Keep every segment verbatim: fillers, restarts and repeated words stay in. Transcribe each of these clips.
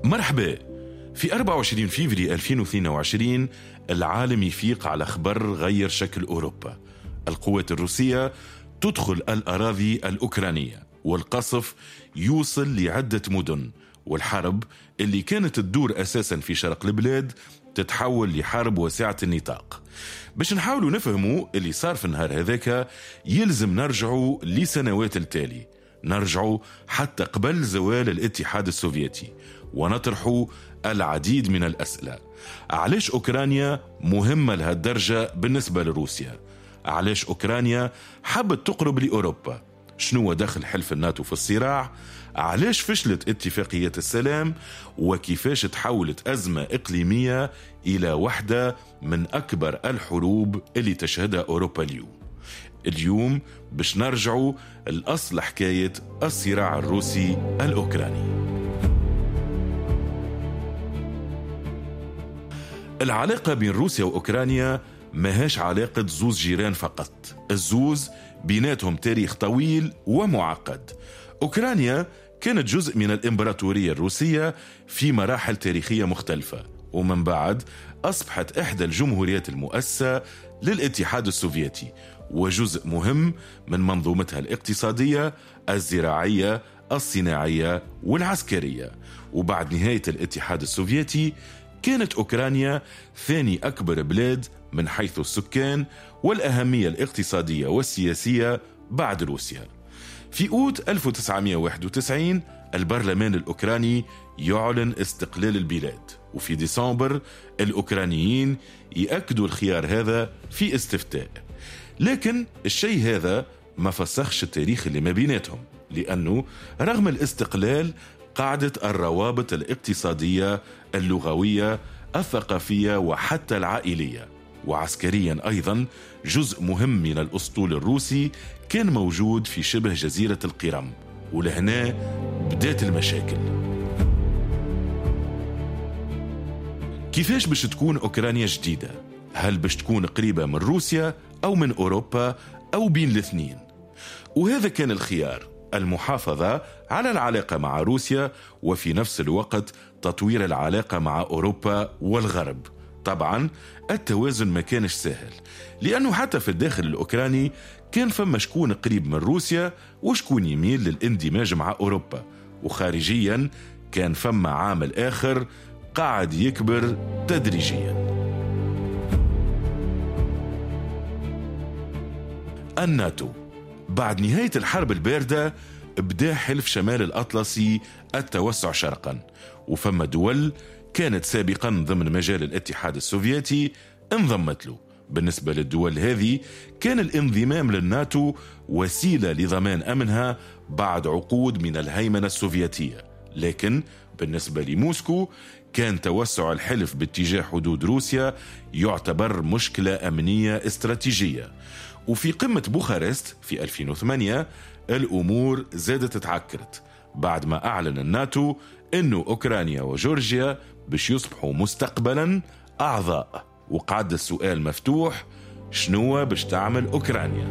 مرحبا. في أربعة وعشرين فيفري ألفين واثنين وعشرين العالم يفيق على خبر غير شكل أوروبا. القوات الروسية تدخل الأراضي الأوكرانية والقصف يوصل لعدة مدن، والحرب اللي كانت تدور أساسا في شرق البلاد تتحول لحرب واسعة النطاق. باش نحاولوا نفهموا اللي صار في النهار هذاك يلزم نرجعوا لسنوات التالي، نرجعوا حتى قبل زوال الاتحاد السوفيتي ونطرحوا العديد من الأسئلة. علاش أوكرانيا مهمة لهالدرجة بالنسبة لروسيا؟ علاش أوكرانيا حبت تقرب لأوروبا؟ شنو دخل حلف الناتو في الصراع؟ علاش فشلت اتفاقية السلام؟ وكيفاش تحولت أزمة إقليمية إلى واحدة من أكبر الحروب اللي تشهدها أوروبا اليوم؟ اليوم باش نرجعوا الأصل حكاية الصراع الروسي الأوكراني. العلاقة بين روسيا وأوكرانيا ماهاش علاقة زوز جيران فقط، الزوز بيناتهم تاريخ طويل ومعقد. أوكرانيا كانت جزء من الإمبراطورية الروسية في مراحل تاريخية مختلفة، ومن بعد أصبحت إحدى الجمهوريات المؤسسة للاتحاد السوفيتي وجزء مهم من منظومتها الاقتصادية، الزراعية، الصناعية والعسكرية. وبعد نهاية الاتحاد السوفيتي كانت أوكرانيا ثاني أكبر بلاد من حيث السكان والأهمية الاقتصادية والسياسية بعد روسيا. في أوت ألف وتسعمائة وواحد وتسعين البرلمان الأوكراني يعلن استقلال البلاد، وفي ديسمبر الأوكرانيين يأكدوا الخيار هذا في استفتاء. لكن الشيء هذا ما فسخش التاريخ اللي ما بيناتهم، لأنه رغم الاستقلال قاعدت الروابط الاقتصادية، اللغوية، الثقافية وحتى العائلية. وعسكريا أيضا جزء مهم من الأسطول الروسي كان موجود في شبه جزيرة القرم، ولهنا بدات المشاكل. كيفاش باش تكون أوكرانيا جديدة؟ هل باش تكون قريبة من روسيا أو من أوروبا أو بين الاثنين؟ وهذا كان الخيار، المحافظة على العلاقة مع روسيا وفي نفس الوقت تطوير العلاقة مع أوروبا والغرب. طبعا التوازن ما كانش سهل، لأنه حتى في الداخل الأوكراني كان فما شكون قريب من روسيا وشكون يميل للاندماج مع أوروبا، وخارجيا كان فما عامل آخر قاعد يكبر تدريجيا، الناتو. بعد نهاية الحرب الباردة بدأ حلف شمال الأطلسي التوسع شرقا، وفما دول كانت سابقا ضمن مجال الاتحاد السوفيتي انضمت له. بالنسبة للدول هذه كان الانضمام للناتو وسيلة لضمان أمنها بعد عقود من الهيمنة السوفيتية، لكن بالنسبة لموسكو كان توسع الحلف باتجاه حدود روسيا يعتبر مشكلة أمنية استراتيجية. وفي قمة بوخارست في ألفين وثمانية الأمور زادت تعكرت بعد ما أعلن الناتو أنه أوكرانيا وجورجيا باش يصبحوا مستقبلا أعضاء، وقعد السؤال مفتوح: شنو باش تعمل أوكرانيا؟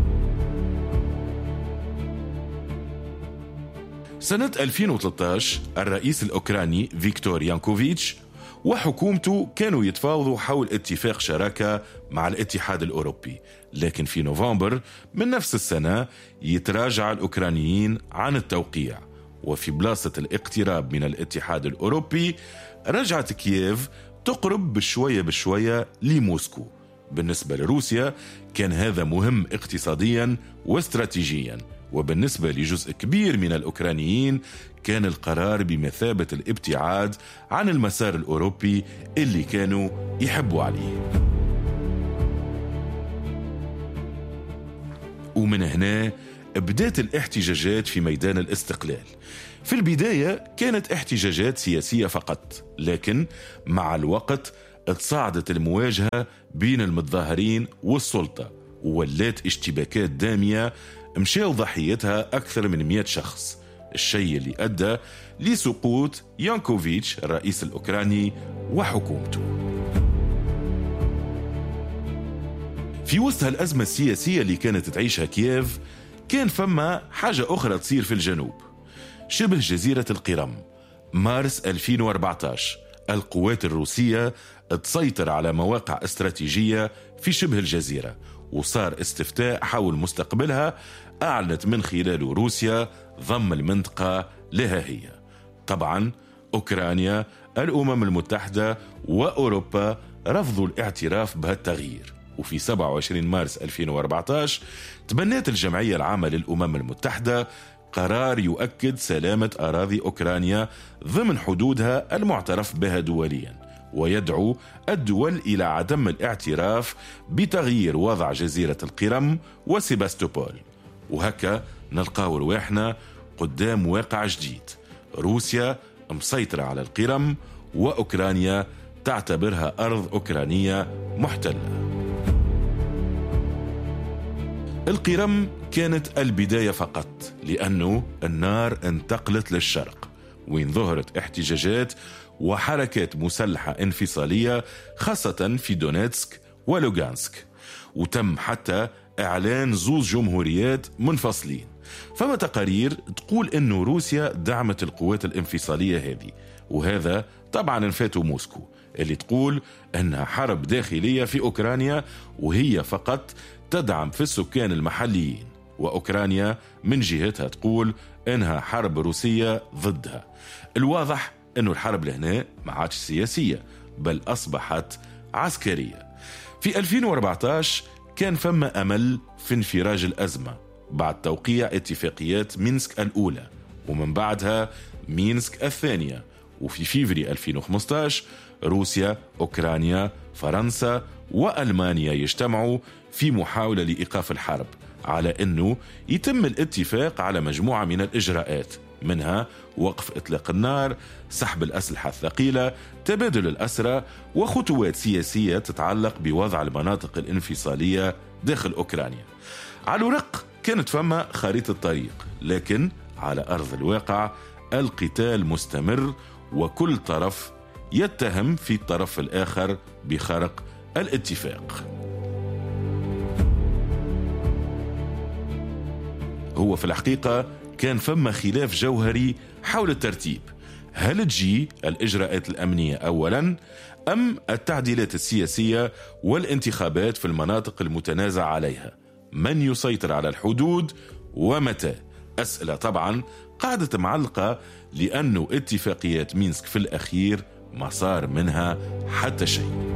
سنة ألفين وثلاثة عشر الرئيس الأوكراني فيكتور يانكوفيتش وحكومته كانوا يتفاوضوا حول اتفاق شراكة مع الاتحاد الأوروبي، لكن في نوفمبر من نفس السنة يتراجع الأوكرانيين عن التوقيع. وفي بلاصة الاقتراب من الاتحاد الأوروبي رجعت كييف تقرب بشوية بشوية لموسكو. بالنسبة لروسيا كان هذا مهم اقتصاديا واستراتيجيا، وبالنسبة لجزء كبير من الأوكرانيين كان القرار بمثابة الابتعاد عن المسار الأوروبي اللي كانوا يحبوا عليه. ومن هنا بدأت الاحتجاجات في ميدان الاستقلال. في البداية كانت احتجاجات سياسية فقط، لكن مع الوقت تصاعدت المواجهة بين المتظاهرين والسلطة، وولات اشتباكات دامية مشاو ضحيتها أكثر من مئة شخص، الشيء اللي أدى لسقوط يانكوفيتش الرئيس الأوكراني وحكومته. في وسط هالأزمة السياسية اللي كانت تعيشها كييف كان فما حاجة أخرى تصير في الجنوب. شبه جزيرة القرم مارس ألفين وأربعة عشر القوات الروسية تسيطر على مواقع استراتيجية في شبه الجزيرة، وصار استفتاء حول مستقبلها أعلنت من خلاله روسيا ضم المنطقة لها هي. طبعا أوكرانيا، الأمم المتحدة وأوروبا رفضوا الاعتراف بهالتغيير. وفي سبعة وعشرين مارس ألفين وأربعة عشر تبنت الجمعية العامة للأمم المتحدة قرار يؤكد سلامة أراضي أوكرانيا ضمن حدودها المعترف بها دوليا، ويدعو الدول إلى عدم الاعتراف بتغيير وضع جزيرة القرم وسيباستوبول. وهكا نلقاو رواحنا قدام واقع جديد، روسيا مسيطرة على القرم وأوكرانيا تعتبرها أرض أوكرانية محتلة. القرم كانت البداية فقط، لأنه النار انتقلت للشرق وين ظهرت احتجاجات وحركات مسلحة انفصالية خاصة في دونيتسك ولوغانسك، وتم حتى إعلان زوز جمهوريات منفصلين. فما تقارير تقول أنه روسيا دعمت القوات الانفصالية هذه، وهذا طبعا انفاتوا موسكو اللي تقول أنها حرب داخلية في أوكرانيا وهي فقط تدعم في السكان المحليين، وأوكرانيا من جهتها تقول أنها حرب روسية ضدها. الواضح أنه الحرب لهنا ما عادش سياسية بل أصبحت عسكرية. في ألفين وأربعة عشر كان فما أمل في انفراج الأزمة بعد توقيع اتفاقيات مينسك الأولى ومن بعدها مينسك الثانية. وفي فيفري ألفين وخمسة عشر روسيا، أوكرانيا، فرنسا وألمانيا يجتمعوا في محاولة لإيقاف الحرب، على أنه يتم الاتفاق على مجموعة من الإجراءات، منها وقف إطلاق النار، سحب الأسلحة الثقيلة، تبادل الأسرى، وخطوات سياسية تتعلق بوضع المناطق الانفصالية داخل أوكرانيا. على الورق كانت فما خريطة طريق، لكن على أرض الواقع القتال مستمر وكل طرف يتهم في الطرف الآخر بخرق الاتفاق. هو في الحقيقة كان فما خلاف جوهري حول الترتيب، هل تجي الإجراءات الأمنية أولا أم التعديلات السياسية والانتخابات في المناطق المتنازع عليها؟ من يسيطر على الحدود ومتى؟ أسئلة طبعا قاعدة معلقة، لأنه اتفاقيات مينسك في الأخير ما صار منها حتى شيء.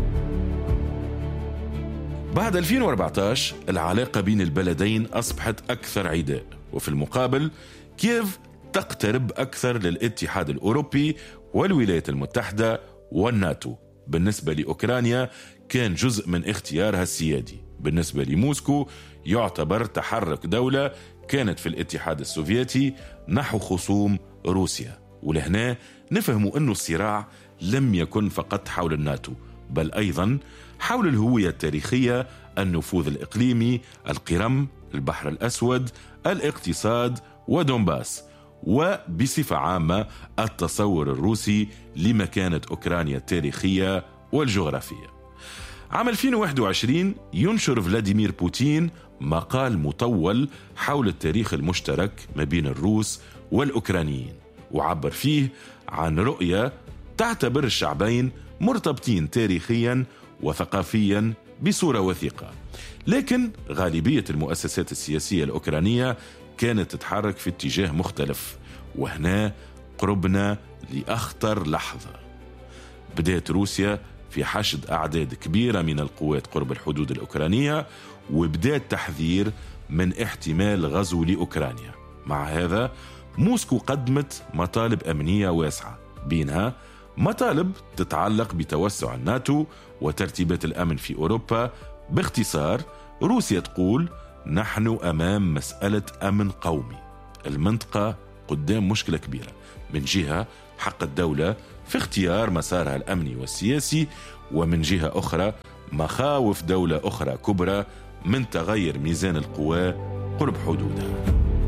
بعد ألفين وأربعة عشر العلاقة بين البلدين أصبحت أكثر عداء، وفي المقابل كييف تقترب أكثر للاتحاد الأوروبي والولايات المتحدة والناتو. بالنسبة لأوكرانيا كان جزء من اختيارها السيادي، بالنسبة لموسكو يعتبر تحرك دولة كانت في الاتحاد السوفيتي نحو خصوم روسيا. ولهنا نفهموا أنه الصراع لم يكن فقط حول الناتو بل أيضا حول الهوية التاريخية، النفوذ الإقليمي، القرم، البحر الأسود، الاقتصاد ودونباس، وبصفة عامة التصور الروسي لمكانة أوكرانيا التاريخية والجغرافية. عام ألفين وواحد وعشرين ينشر فلاديمير بوتين مقال مطول حول التاريخ المشترك ما بين الروس والأوكرانيين، وعبر فيه عن رؤية تعتبر الشعبين مرتبطين تاريخيا وثقافيا بصورة وثيقة. لكن غالبية المؤسسات السياسية الأوكرانية كانت تتحرك في اتجاه مختلف، وهنا قربنا لأخطر لحظة. بدأت روسيا في حشد أعداد كبيرة من القوات قرب الحدود الأوكرانية، وبدأت تحذير من احتمال غزو لأوكرانيا. مع هذا موسكو قدمت مطالب أمنية واسعة، بينها مطالب تتعلق بتوسع الناتو وترتيبات الأمن في أوروبا. باختصار روسيا تقول نحن أمام مسألة أمن قومي، المنطقة قدام مشكلة كبيرة، من جهة حق الدولة في اختيار مسارها الأمني والسياسي، ومن جهة أخرى مخاوف دولة أخرى كبرى من تغير ميزان القوى قرب حدودها.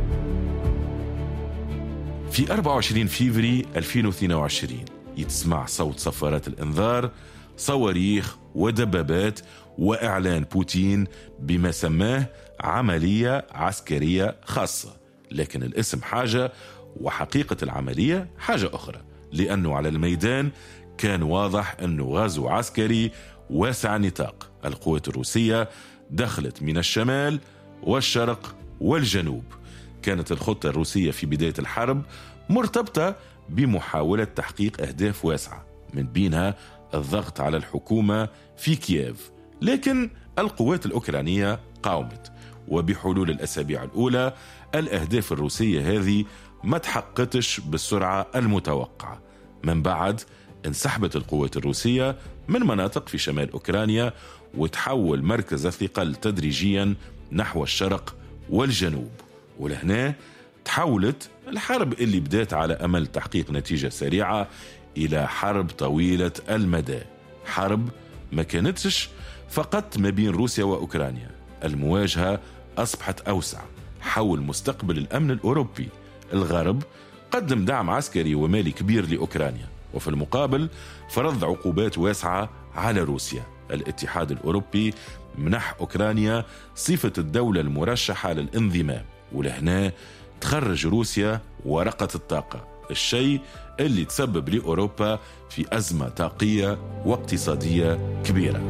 في أربعة وعشرين فيفري ألفين واثنين وعشرين يتسمع صوت صفارات الإنذار، صواريخ ودبابات، وإعلان بوتين بما سماه عملية عسكرية خاصة. لكن الاسم حاجة وحقيقة العملية حاجة أخرى، لأنه على الميدان كان واضح أنه غزو عسكري واسع النطاق. القوات الروسية دخلت من الشمال والشرق والجنوب. كانت الخطة الروسية في بداية الحرب مرتبطة بمحاولة تحقيق أهداف واسعة، من بينها الضغط على الحكومة في كييف. لكن القوات الأوكرانية قاومت، وبحلول الأسابيع الأولى الأهداف الروسية هذه ما تحققتش بالسرعة المتوقعة. من بعد انسحبت القوات الروسية من مناطق في شمال أوكرانيا، وتحول مركز الثقل تدريجيا نحو الشرق والجنوب. ولهنا تحولت الحرب اللي بدأت على أمل تحقيق نتيجة سريعة إلى حرب طويلة المدى. حرب ما كانتش فقط ما بين روسيا وأوكرانيا، المواجهة أصبحت أوسع حول مستقبل الأمن الأوروبي. الغرب قدم دعم عسكري ومالي كبير لأوكرانيا، وفي المقابل فرض عقوبات واسعة على روسيا. الاتحاد الأوروبي منح أوكرانيا صفة الدولة المرشحة للانضمام، ولهنا تخرج روسيا ورقة الطاقة، الشيء اللي تسبب لأوروبا في أزمة طاقية واقتصادية كبيرة.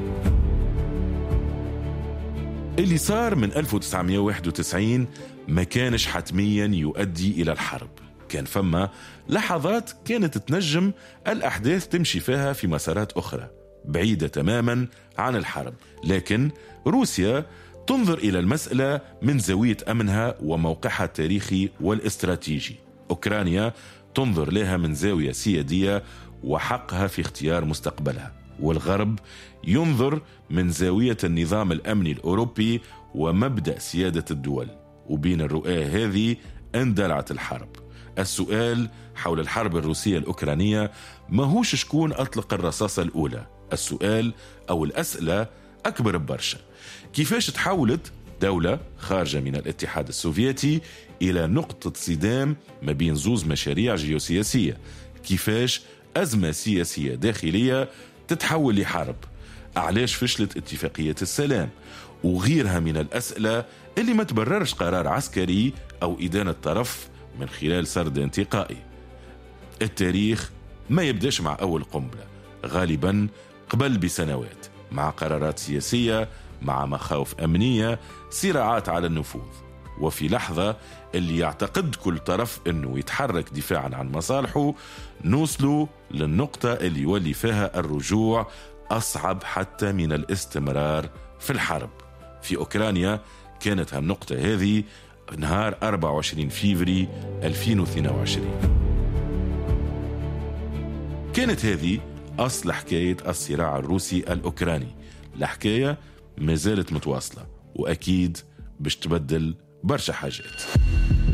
اللي صار من ألف وتسعمائة وواحد وتسعين ما كانش حتميا يؤدي إلى الحرب. كان فما لحظات كانت تنجم الأحداث تمشي فيها في مسارات أخرى بعيدة تماما عن الحرب، لكن روسيا تنظر إلى المسألة من زاوية أمنها وموقعها التاريخي والاستراتيجي. أوكرانيا تنظر لها من زاوية سيادية وحقها في اختيار مستقبلها، والغرب ينظر من زاوية النظام الأمني الأوروبي ومبدأ سيادة الدول. وبين الرؤى هذه اندلعت الحرب. السؤال حول الحرب الروسية الأوكرانية ما هوش شكون أطلق الرصاصة الأولى، السؤال أو الأسئلة أكبر ببرشا. كيفاش تحولت دولة خارجة من الاتحاد السوفيتي إلى نقطة صدام ما بين زوز مشاريع جيوسياسية؟ كيفاش أزمة سياسية داخلية تتحول لحرب؟ علاش فشلت اتفاقية السلام؟ وغيرها من الأسئلة اللي ما تبررش قرار عسكري أو إدانة طرف من خلال سرد انتقائي. التاريخ ما يبدأش مع أول قنبلة، غالبا قبل بسنوات، مع قرارات سياسية، مع مخاوف أمنية، صراعات على النفوذ. وفي لحظة اللي يعتقد كل طرف أنه يتحرك دفاعا عن مصالحه، نوصلوا للنقطة اللي يولي فيها الرجوع أصعب حتى من الاستمرار في الحرب. في أوكرانيا كانت هالنقطة هذه نهار أربعة وعشرين فيفري ألفين واثنين وعشرين. كانت هذه أصل حكاية الصراع الروسي الأوكراني. الحكاية ما زالت متواصلة، وأكيد باش تبدل برشا حاجات.